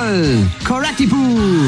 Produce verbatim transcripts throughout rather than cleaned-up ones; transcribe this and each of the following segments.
Jawohl, Correctipu.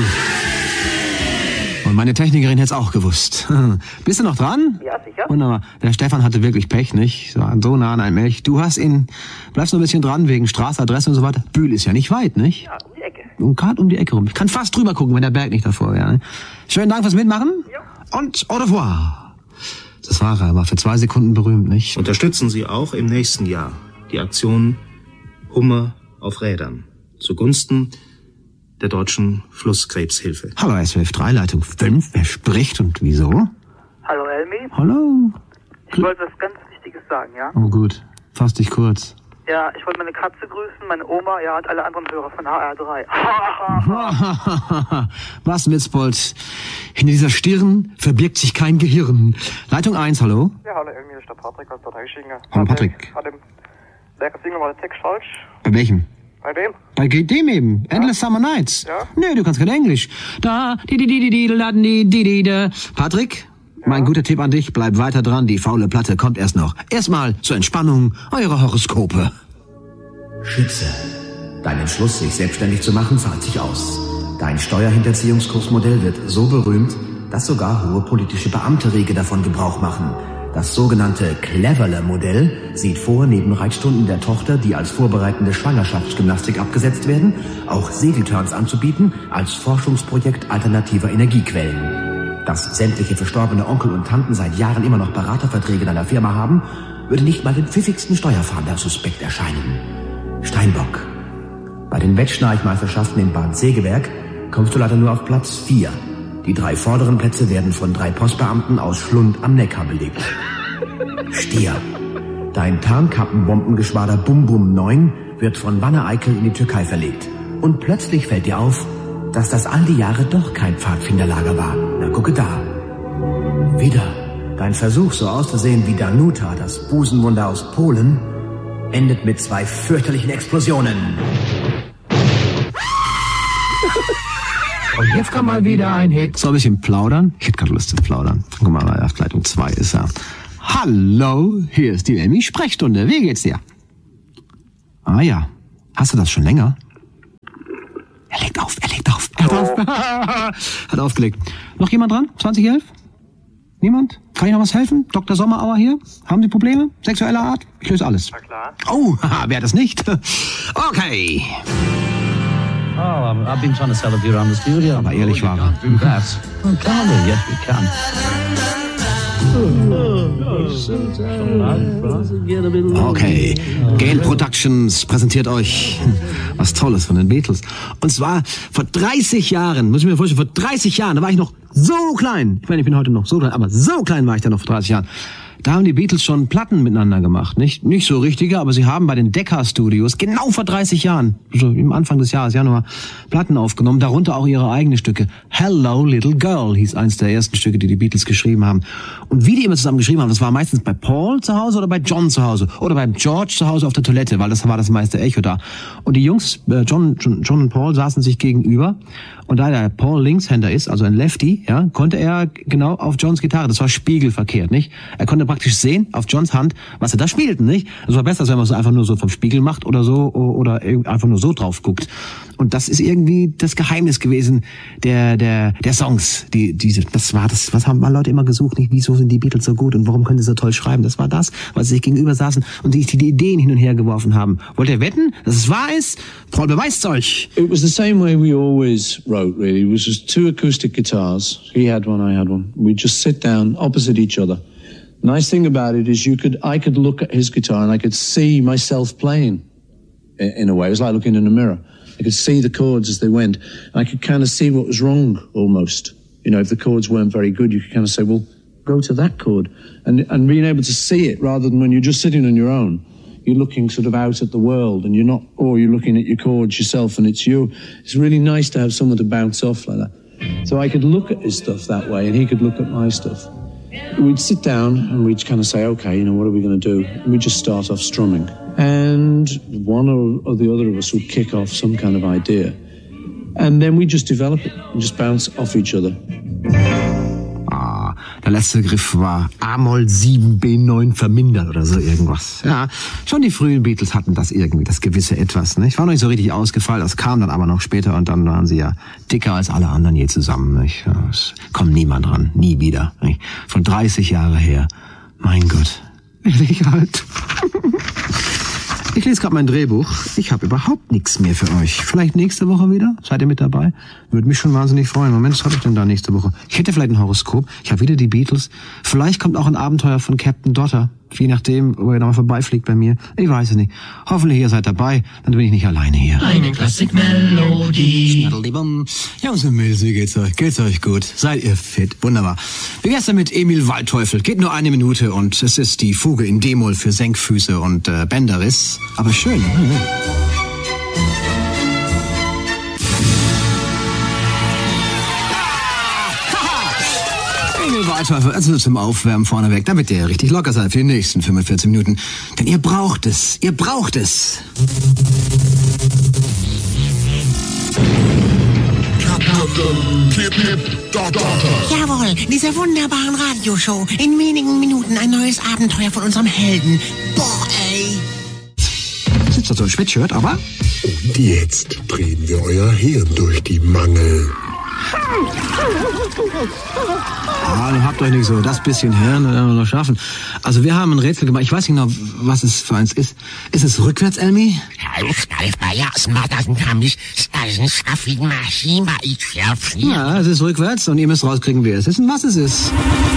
Und meine Technikerin hätte es auch gewusst. Bist du noch dran? Ja, sicher. Wunderbar. Der Stefan hatte wirklich Pech, nicht? So, so nah an einem Elch. Du hast ihn, bleibst noch ein bisschen dran, wegen Straße, Adresse und so weiter. Bühl ist ja nicht weit, nicht? Ja, um die Ecke. Und gerade um die Ecke rum. Ich kann fast drüber gucken, wenn der Berg nicht davor wäre. Ne? Schönen Dank fürs Mitmachen. Ja. Und au revoir. Das war er, war für zwei Sekunden berühmt, nicht? Unterstützen Sie auch im nächsten Jahr die Aktion Hummer auf Rädern zugunsten der deutschen Flusskrebshilfe. Hallo, S W F drei, Leitung fünf. Wer spricht und wieso? Hallo, Elmi. Hallo. Ich wollte was ganz Wichtiges sagen, ja? Oh gut, fass dich kurz. Ja, ich wollte meine Katze grüßen, meine Oma, ja, und alle anderen Hörer von H R drei. Was, Witzbold? Hinter dieser Stirn verbirgt sich kein Gehirn. Leitung eins, hallo? Ja, hallo, irgendwie ist der Patrick aus der Reichinger. Hallo, Patrick. Hat dem Single war der Text falsch? Bei welchem? Bei dem? Bei dem eben. Ja. Endless Summer Nights. Ja. Nö, du kannst kein Englisch. Da, di di di di di di di di di. Patrick? Ja. Mein guter Tipp an dich, bleib weiter dran, die faule Platte kommt erst noch. Erstmal zur Entspannung eure Horoskope. Schütze. Dein Entschluss, sich selbstständig zu machen, zahlt sich aus. Dein Steuerhinterziehungskursmodell wird so berühmt, dass sogar hohe politische Beamte rege davon Gebrauch machen. Das sogenannte Cleverle-Modell sieht vor, neben Reitstunden der Tochter, die als vorbereitende Schwangerschaftsgymnastik abgesetzt werden, auch Segelturns anzubieten als Forschungsprojekt alternativer Energiequellen. Dass sämtliche verstorbene Onkel und Tanten seit Jahren immer noch Beraterverträge in einer Firma haben, würde nicht mal dem pfiffigsten Steuerfahnder suspekt erscheinen. Steinbock. Bei den Wettschnarchmeisterschaften in Bad Segeberg kommst du leider nur auf Platz vier. Die drei vorderen Plätze werden von drei Postbeamten aus Schlund am Neckar belegt. Stier. Dein Tarnkappenbombengeschwader Bum Bum neun wird von Wanne-Eickel in die Türkei verlegt. Und plötzlich fällt dir auf, dass das all die Jahre doch kein Pfadfinderlager war. Na, gucke da. Wieder. Dein Versuch, so auszusehen wie Danuta, das Busenwunder aus Polen, endet mit zwei fürchterlichen Explosionen. Und jetzt kommt mal wieder ein Hit. So ein bisschen plaudern. Ich hätte gerade Lust zu plaudern. Guck mal, auf Leitung zwei ist er. Hallo, hier ist die Elmi Sprechstunde. Wie geht's dir? Ah ja, hast du das schon länger? Er legt auf, er legt auf. Er hat, auf. Hat aufgelegt. Noch jemand dran? zwanzig elf? Niemand? Kann ich noch was helfen? Doktor Sommerauer hier? Haben Sie Probleme? Sexueller Art? Ich löse alles. Na klar. Oh, haha, wer das nicht? Okay. Oh, I've been trying to sell a beer around the studio. Aber ehrlich war er. Do that. Oh, can we? Yes, we can. Okay, Gain Productions präsentiert euch was Tolles von den Beatles. Und zwar vor dreißig Jahren, muss ich mir vorstellen, vor dreißig Jahren, da war ich noch so klein. Ich meine, ich bin heute noch so klein, aber so klein war ich da noch vor dreißig Jahren. Da haben die Beatles schon Platten miteinander gemacht, nicht? Nicht so richtige, aber sie haben bei den Decca Studios genau vor dreißig Jahren, so im Anfang des Jahres, Januar, Platten aufgenommen, darunter auch ihre eigenen Stücke. Hello Little Girl hieß eins der ersten Stücke, die die Beatles geschrieben haben. Und wie die immer zusammen geschrieben haben, das war meistens bei Paul zu Hause oder bei John zu Hause oder bei George zu Hause auf der Toilette, weil das war das meiste Echo da. Und die Jungs, John, John, John und Paul, saßen sich gegenüber. Und da der Paul Linkshänder ist, also ein Lefty, ja, konnte er genau auf Johns Gitarre, das war spiegelverkehrt, nicht? Er konnte praktisch sehen auf Johns Hand, was er da spielt, nicht? Das war besser, als wenn man es einfach nur so vom Spiegel macht oder so, oder einfach nur so drauf guckt. Und das ist irgendwie das Geheimnis gewesen der der der Songs, die diese das war das, was haben Leute immer gesucht, nicht? Wieso sind die Beatles so gut und warum können sie so toll schreiben? Das war das, weil sie sich gegenüber saßen und sich die Ideen hin und her geworfen haben. Wollt ihr wetten, dass es wahr ist? Paul beweist euch. It was the same way we always wrote, really. It was just two acoustic guitars. He had one, I had one. We'd just sit down opposite each other. Nice thing about it is you could, I could look at his guitar and I could see myself playing in, in a way. It was like looking in a mirror. I could see the chords as they went. And I could kind of see what was wrong almost. You know, if the chords weren't very good, you could kind of say, well, go to that chord. And, and being able to see it rather than when you're just sitting on your own, you're looking sort of out at the world and you're not, or you're looking at your chords yourself and it's you. It's really nice to have someone to bounce off like that. So I could look at his stuff that way and he could look at my stuff. We'd sit down and we'd kind of say, okay, you know, what are we going to do? And we'd just start off strumming. And one or, or the other of us would kick off some kind of idea. And then we'd just develop it and just bounce off each other. Ah, Der letzte Griff war A-Moll sieben B neun vermindert oder so irgendwas. Ja, schon die frühen Beatles hatten das irgendwie, das gewisse Etwas. Ne? Ich war noch nicht so richtig ausgefallen, das kam dann aber noch später und dann waren sie ja dicker als alle anderen je zusammen. Nicht? Ja, es kommt niemand ran, nie wieder. Nicht? Von dreißig Jahre her. Mein Gott, werde ich alt. Ich lese gerade mein Drehbuch. Ich habe überhaupt nichts mehr für euch. Vielleicht nächste Woche wieder? Seid ihr mit dabei? Würde mich schon wahnsinnig freuen. Moment, was habe ich denn da nächste Woche? Ich hätte vielleicht ein Horoskop. Ich habe wieder die Beatles. Vielleicht kommt auch ein Abenteuer von Captain Dotter. Je nachdem, wo ihr nochmal vorbeifliegt bei mir. Ich weiß es nicht. Hoffentlich ihr seid dabei. Dann bin ich nicht alleine hier. Eine Klassikmelodie. Schnaddeli-bum. Jungs und Mädels, wie geht's euch? Geht's euch gut? Seid ihr fit? Wunderbar. Wie wär's denn mit Emil Waldteufel? Geht nur eine Minute und es ist die Fuge in D-Moll für Senkfüße und äh, Bänderriss. Aber schön. Waldteufel, also zum Aufwärmen vorneweg, damit ihr richtig locker seid für die nächsten fünfundvierzig Minuten. Denn ihr braucht es, ihr braucht es. Jawohl, dieser wunderbaren Radioshow. In wenigen Minuten ein neues Abenteuer von unserem Helden. Boah, ey. Sitzt da so ein Sweatshirt, aber... Und jetzt drehen wir euer Hirn durch die Mangel. Ah, ihr habt euch nicht so das bisschen Hirn, das werden wir noch schaffen. Also wir haben ein Rätsel gemacht. Ich weiß nicht genau, was es für eins ist. Ist es rückwärts, Elmi? Ja, es ist rückwärts und ihr müsst rauskriegen, wer es ist und was es ist.